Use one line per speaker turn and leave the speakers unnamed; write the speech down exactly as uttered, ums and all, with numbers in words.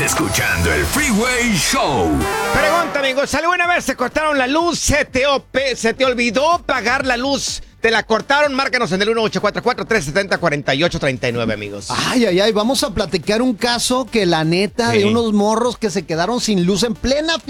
escuchando el Freeway Show.
Pregunta, amigos, ¿alguna vez se cortaron la luz? ¿Se te, op- ¿Se te olvidó pagar la luz? ¿Te la cortaron? Márcanos en el uno ocho cuatro cuatro, tres siete cero, cuatro ocho tres nueve, amigos.
Ay, ay, ay, vamos a platicar un caso que la neta
Sí.
de unos morros que se quedaron sin luz en plena